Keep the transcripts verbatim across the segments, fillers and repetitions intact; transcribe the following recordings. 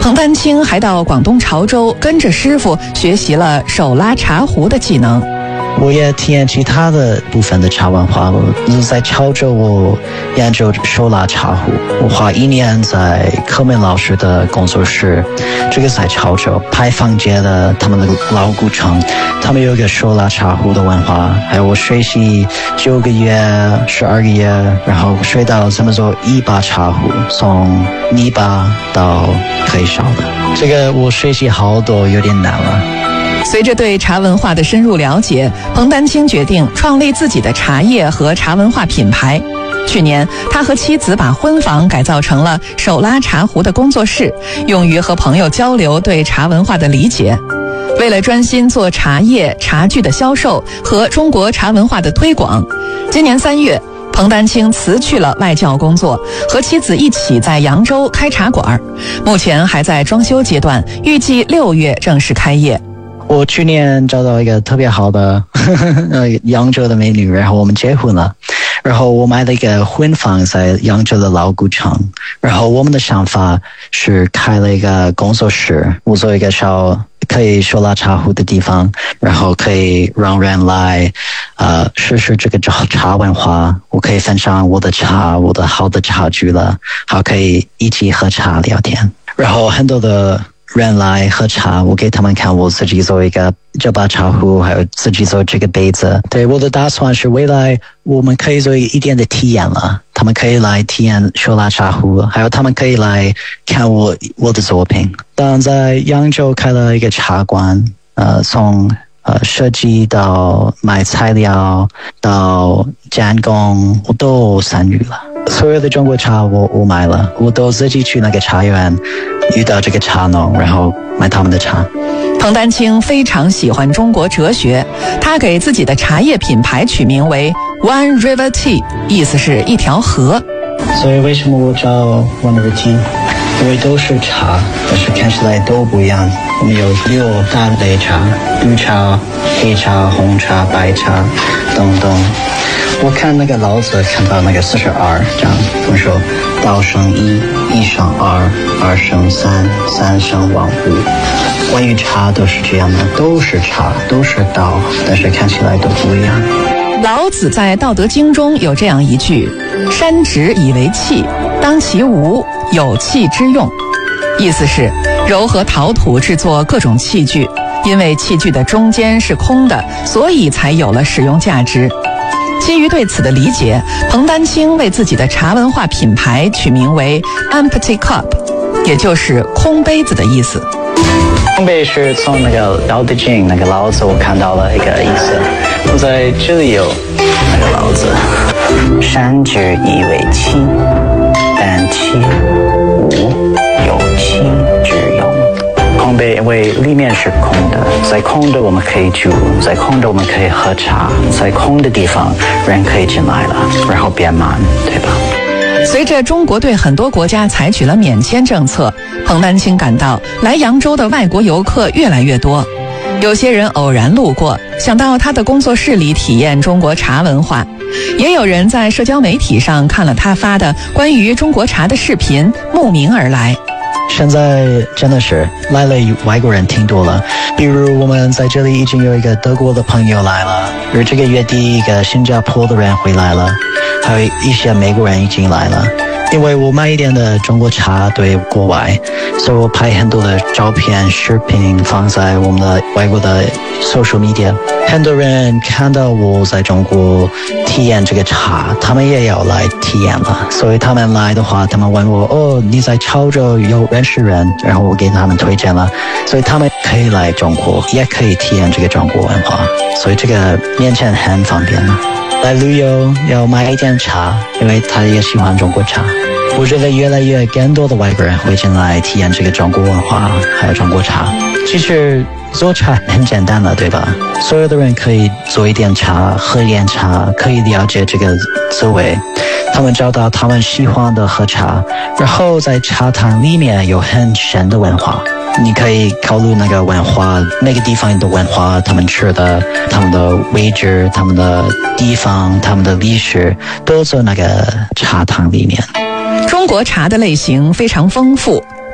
彭丹青还到广东潮州跟着师傅学习了手拉茶壶的技能。 我也体验其他的部分的茶文化了。在潮州，我研究手拉茶壶，我花一年在柯门老师的工作室，这个在潮州牌坊街的他们的老古城，他们有一个手拉茶壶的文化。还有我学习九个月、十二个月，然后学到怎么做一把茶壶，从泥巴到可以烧的。这个我学习好多，有点难了。 随着对茶文化的深入了解，彭丹青决定创立自己的茶叶和茶文化品牌。去年，他和妻子把婚房改造成了手拉茶壶的工作室，用于和朋友交流对茶文化的理解。为了专心做茶叶、茶具的销售和中国茶文化的推广，今年三月，彭丹青辞去了外教工作，和妻子一起在扬州开茶馆，目前还在装修阶段，预计六月正式开业。 我去年找到一个特别好的呵呵扬州的美女，然后我们结婚了，然后我买了一个婚房在扬州的老古城，然后我们的想法是开了一个工作室，我做一个烧可以手拉茶壶的地方，然后可以让人来呃试试这个茶文化，我可以分享我的茶，我的好的茶具了，还可以一起喝茶聊天，然后很多的人来喝茶，我给他们看我自己做一个这把茶壶，还有自己做这个杯子。对，我的打算是未来我们可以做一点的体验了，他们可以来体验手拉茶壶，还有他们可以来看我我的作品。当然在扬州开了一个茶馆，呃，从呃设计到买材料到加工，我都参与了。所有的中国茶我我买了，我都自己去那个茶园遇到这个茶农，然后买他们的茶。 彭丹青非常喜欢中国哲学，他给自己的茶叶品牌取名为 One River Tea， 意思是一条河。 所以为什么我找 One River Tea？ 因为都是茶，但是看起来都不一样。我们有六大类茶，绿茶、黑茶、红茶、白茶等等。我看那个老子看到那个四十二章，他们说道生一，一生二，二生三，三生万物。关于茶都是这样的，都是茶，都是道，但是看起来都不一样。 老子在《道德经》中有这样一句：山直以为器，当其无，有器之用。意思是糅合陶土制作各种器具，因为器具的中间是空的，所以才有了使用价值。基于对此的理解，彭丹青为自己的茶文化品牌取名为 Empty Cup， 也就是空杯子的意思。 空杯是从那个《道德经》那个老子我看到了一个意思。我在这里有那个老子，山直以为器，但其无，有器之用。空杯因为里面是空的，在空的我们可以煮，在空的我们可以喝茶，在空的地方人可以进来了，然后变满，对吧？ 随着中国对很多国家采取了免签政策，彭丹青感到来扬州的外国游客越来越多。有些人偶然路过，想到他的工作室里体验中国茶文化，也有人在社交媒体上看了他发的关于中国茶的视频，慕名而来。 现在真的是来了外国人挺多了，比如我们在这里已经有一个德国的朋友来了，而这个月底一个新加坡的人回来了，还有一些美国人已经来了。因为我买一点的中国茶对国外，所以我拍很多的照片视频放在我们的外国的 social media。 很多人看到我在中国体验这个茶，他们也要来体验了，所以他们来的话，他们问我，哦，你在潮州有认识人，然后我给他们推荐了，所以他们可以来中国，也可以体验这个中国文化，所以这个面前很方便了。来旅游要买一点茶，因为他也喜欢中国茶。我觉得越来越更多的外国人会进来体验这个中国文化，还有中国茶。其实做茶很简单了，对吧？所有的人可以做一点茶，喝一点茶，可以了解这个滋味。他们找到他们喜欢的喝茶，然后在茶汤里面有很深的文化。你可以考虑那个文化，每个地方的文化，他们吃的，他们的位置，他们的地方，他们的历史，都在那个茶汤里面。 中国茶的类型非常丰富，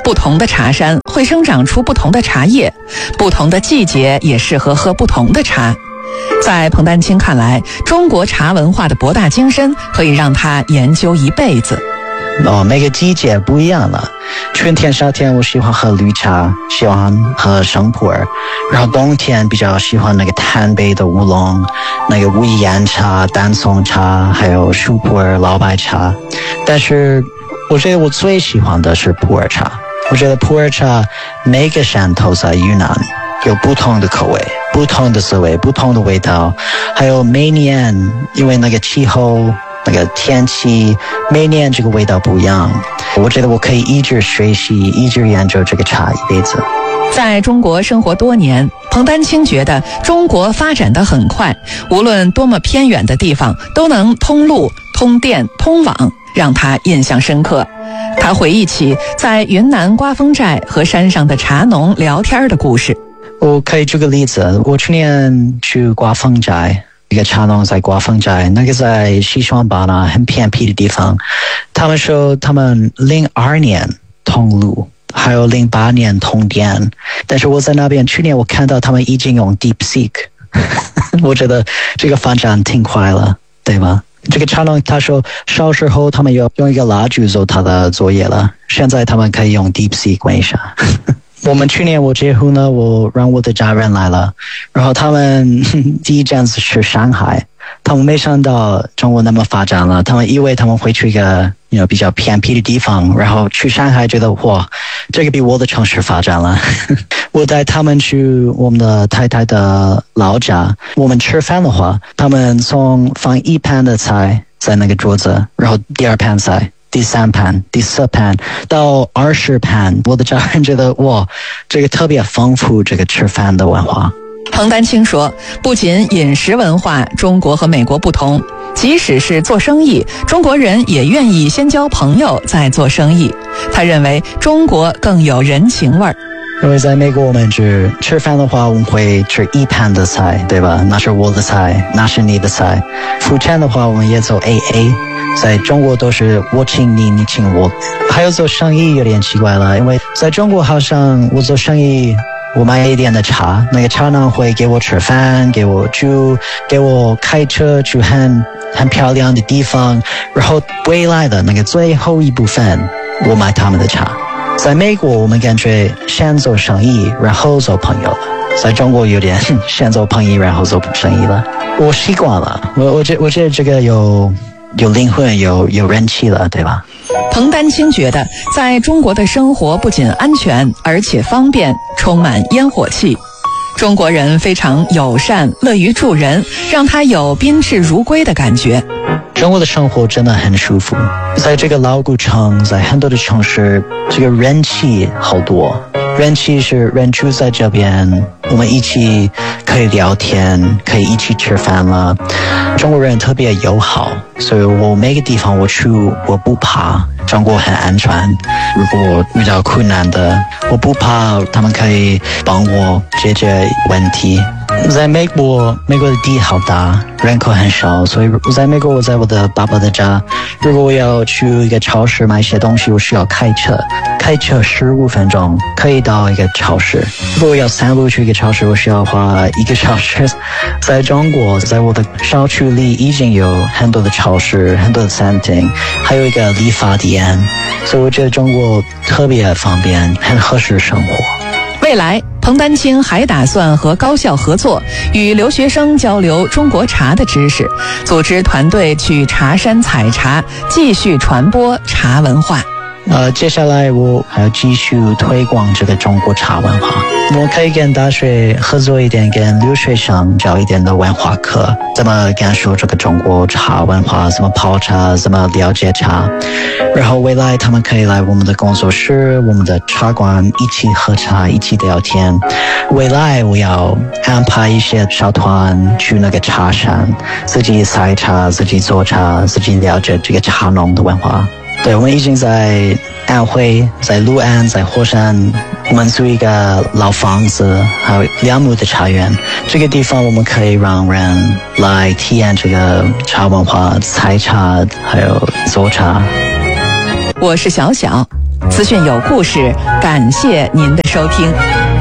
不同的茶山会生长出不同的茶叶，不同的季节也适合喝不同的茶。在彭丹青看来，中国茶文化的博大精深可以让他研究一辈子。 哦，每个季节不一样了。春天、夏天我喜欢喝绿茶，喜欢喝生普洱，然后冬天比较喜欢那个炭杯的乌龙，那个武夷岩茶、丹松茶，还有树普洱、老白茶。但是我觉得我最喜欢的是普洱茶。我觉得普洱茶每个山头在云南有不同的口味，不同的滋味，不同的味道，还有每年因为那个气候那个天气每年这个味道不一样。我觉得我可以一直学习，一直研究这个茶一辈子。 在中国生活多年，彭丹青觉得中国发展得很快，无论多么偏远的地方都能通路、通电、通网，让他印象深刻。他回忆起在云南刮风寨和山上的茶农聊天的故事。 我可以举个例子，我去年去刮风寨，一个茶农在刮风寨，那个在西双版纳很偏僻的地方。他们说他们零二年通路，还有零八年通电，但是我在那边去年我看到他们已经用 DeepSeek 我觉得这个发展挺快了，对吗？这个茶农他说小时候他们有用一个蜡烛做他的作业了，现在他们可以用 DeepSeek 问一下我们去年我结婚了，我让我的家人来了，然后他们第一站是去上海，他们没想到中国那么发展了，他们以为他们会去一个 you know, 比较偏僻的地方，然后去上海觉得哇，这个比我的城市发展了我带他们去我们的太太的老家，我们吃饭的话，他们从放一盘的菜在那个桌子，然后第二盘菜，第三盘，第四盘，到二十盘，我的家人觉得哇，这个特别丰富，这个吃饭的文化。 彭丹青说，不仅饮食文化中国和美国不同，即使是做生意，中国人也愿意先交朋友再做生意。他认为中国更有人情味儿。 因为在美国我们只吃饭的话，我们会吃一盘的菜，对吧？那是我的菜，那是你的菜。付钱的话我们也走 A A， 在中国都是我请你，你请我。还有做生意有点奇怪了，因为在中国好像我做生意，我买一点的茶，那个茶农会给我吃饭，给我住，给我开车去很很漂亮的地方，然后回来的那个最后一部分我买他们的茶。在美国我们感觉先做生意然后做朋友了，在中国有点先做朋友然后做生意了。我习惯了，我我觉我觉得这个有有灵魂，有有人气了，对吧？ 彭丹青觉得在中国的生活不仅安全而且方便，充满烟火气。中国人非常友善，乐于助人，让他有宾至如归的感觉。 中国的生活真的很舒服，在这个老古城，在很多的城市，这个人气好多，人气是人住在这边，我们一起可以聊天，可以一起吃饭了。中国人特别友好，所以我每个地方我去我不怕，中国很安全。如果我遇到困难的，我不怕，他们可以帮我解决问题。在美国，美国的地好大，人口很少，所以在美国我在我的爸爸的家，如果我要去一个超市买些东西，我需要开车，开车十五分钟可以到一个超市。如果我要散步去一个超市，我需要花一个小时。在中国，在我的小区里已经有很多的超市，很多的餐厅，还有一个理发店，所以我觉得中国特别方便，很合适生活。 未来，彭丹青还打算和高校合作，与留学生交流中国茶的知识，组织团队去茶山采茶，继续传播茶文化。 呃，接下来我还要继续推广这个中国茶文化。我可以跟大学合作一点，跟留学生教一点的文化课，怎么感受这个中国茶文化，怎么泡茶，怎么了解茶。然后未来他们可以来我们的工作室，我们的茶馆一起喝茶，一起聊天。未来我要安排一些小团去那个茶山，自己采茶，自己做茶，自己了解这个茶农的文化。对，我们已经在安徽，在六安，在火山，我们租一个老房子，还有两亩的茶园。这个地方我们可以让人来体验这个茶文化，采茶，还有做茶。 我是小小， 资讯有故事，感谢您的收听。